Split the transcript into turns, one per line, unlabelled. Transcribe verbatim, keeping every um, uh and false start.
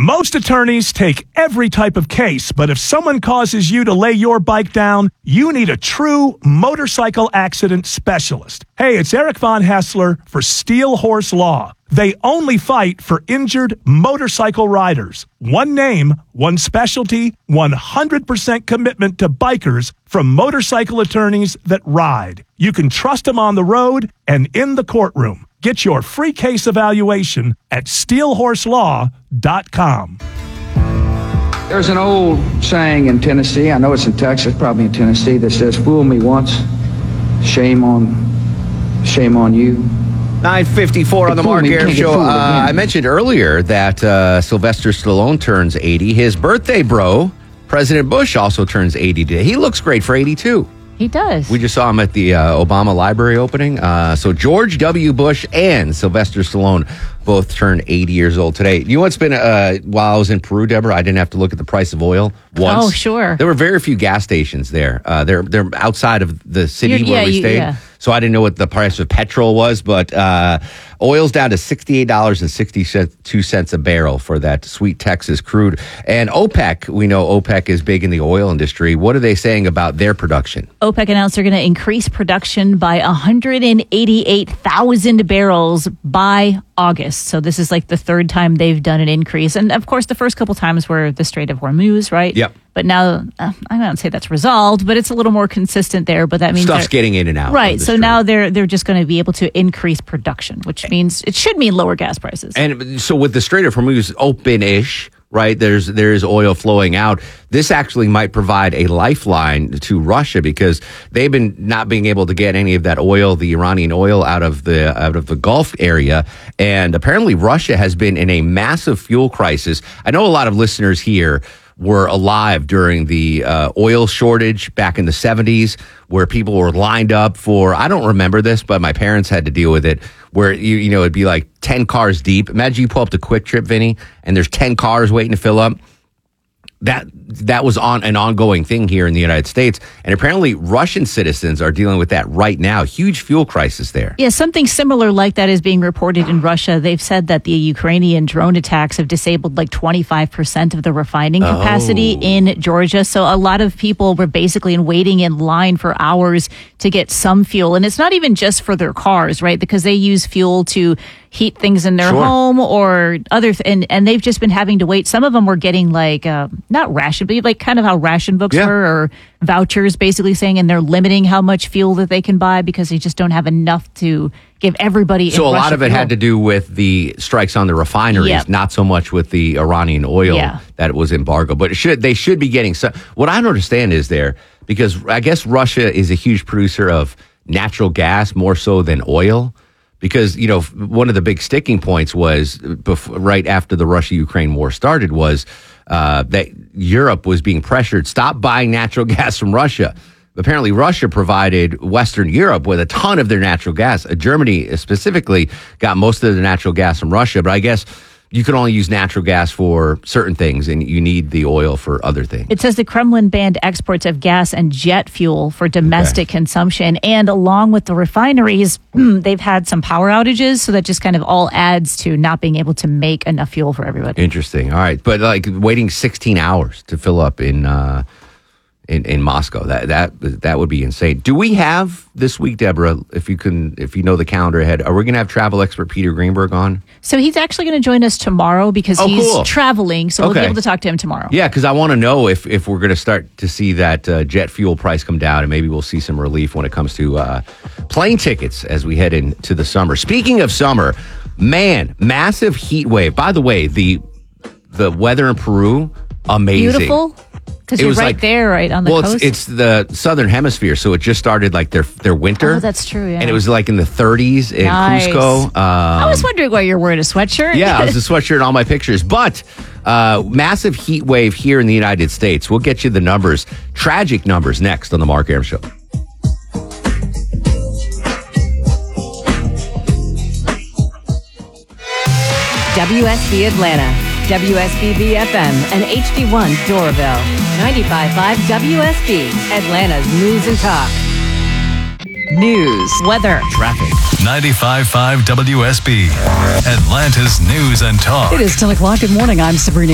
Most attorneys take every type of case, but if someone causes you to lay your bike down, you need a true motorcycle accident specialist. Hey, it's Eric Von Hassler for Steel Horse Law. They only fight for injured motorcycle riders. One name, one specialty, one hundred percent commitment to bikers from motorcycle attorneys that ride. You can trust them on the road and in the courtroom. Get your free case evaluation at steel horse law dot com.
There's an old saying in Tennessee, I know it's in Texas, probably in Tennessee, that says, fool me once, shame on, shame on you.
nine fifty-four on the Mark Arum Show. Uh, I mentioned earlier that uh, Sylvester Stallone turns eighty. His birthday bro, President Bush, also turns eighty today. He looks great for eighty-two.
He does.
We just saw him at the uh, Obama Library opening. Uh, so George W. Bush and Sylvester Stallone both turned eighty years old today. You know what's been, uh, while I was in Peru, Deborah, I didn't have to look at the price of oil once.
Oh, sure.
There were very few gas stations there. Uh, they're they're outside of the city
You're,
where
yeah,
we
you,
stayed.
yeah.
So I didn't know what the price of petrol was, but uh, oil's down to sixty-eight dollars and sixty-two cents a barrel for that sweet Texas crude. And OPEC, we know OPEC is big in the oil industry. What are they saying about their production?
OPEC announced they're going to increase production by one hundred eighty-eight thousand barrels by August. So this is like the third time they've done an increase. And of course, the first couple times were the Strait of Hormuz, right?
Yep.
But now, uh, I don't say that's resolved, but it's a little more consistent there. But that means
Stuff's getting in and out.
Right. So now they're they're just going to be able to increase production, which means it should mean lower gas prices.
And so with the Strait of Hormuz open-ish, right, there's there's oil flowing out. This actually might provide a lifeline to Russia because they've been not being able to get any of that oil, the Iranian oil, out of the out of the Gulf area. And apparently Russia has been in a massive fuel crisis. I know a lot of listeners here were alive during the uh, oil shortage back in the seventies, where people were lined up for, I don't remember this, but my parents had to deal with it, where, you you know, it'd be like ten cars deep. Imagine you pull up to Quick Trip, Vinny, and there's ten cars waiting to fill up. That that was on an ongoing thing here in the United States. And apparently Russian citizens are dealing with that right now. Huge fuel crisis there.
Yeah, something similar like that is being reported in Russia. They've said that the Ukrainian drone attacks have disabled like twenty-five percent of the refining capacity
Oh.
in Georgia. So a lot of people were basically waiting in line for hours to get some fuel. And it's not even just for their cars, right? Because they use fuel to heat things in their
Sure.
home or other, th- and, and they've just been having to wait. Some of them were getting like, uh, not ration, but like kind of how ration books
Yeah.
were, or vouchers basically saying, and they're limiting how much fuel that they can buy because they just don't have enough to give everybody.
So
in
a lot
Russia
of it
fuel.
had to do with the strikes on the refineries,
Yep.
not so much with the Iranian oil
Yeah.
that was embargoed. But it should they should be getting some. What I don't understand is there, because I guess Russia is a huge producer of natural gas more so than oil. Because, you know, one of the big sticking points was before, right after the Russia-Ukraine war started was uh, that Europe was being pressured, stop buying natural gas from Russia. Apparently, Russia provided Western Europe with a ton of their natural gas. Uh, Germany specifically got most of their natural gas from Russia. But I guess you can only use natural gas for certain things, and you need the oil for other things.
It says the Kremlin banned exports of gas and jet fuel for domestic okay. consumption. And along with the refineries, they've had some power outages. So that just kind of all adds to not being able to make enough fuel for everybody.
Interesting. All right. But like waiting sixteen hours to fill up in uh, in, in Moscow, that that that would be insane. Do we have this week, Deborah, if you can, if you know the calendar ahead, are we going to have travel expert Peter Greenberg on?
So he's actually going to join us tomorrow because
oh,
he's
cool.
traveling. So
okay.
we'll be able to talk to him tomorrow.
Yeah, because I want to know if, if we're going to start to see that uh, jet fuel price come down, and maybe we'll see some relief when it comes to uh, plane tickets as we head into the summer. Speaking of summer, man, massive heat wave. By the way, the the weather in Peru, amazing.
Beautiful. Because you're right like, there, right on the
well,
coast.
Well, it's, it's the southern hemisphere, so it just started like their their winter.
Oh, that's true. Yeah,
and it was like in the thirties in
nice.
Cusco. Um,
I was wondering why you're wearing a sweatshirt.
Yeah, I was a sweatshirt in all my pictures. But uh, massive heat wave here in the United States. We'll get you the numbers, tragic numbers, next on the Mark Arum Show.
W S B Atlanta. W S B B F M and H D one Doraville. ninety-five point five W S B, Atlanta's News and Talk. News, weather,
traffic. ninety-five point five W S B, Atlanta's News and Talk.
It is ten o'clock. Good morning. I'm Sabrina.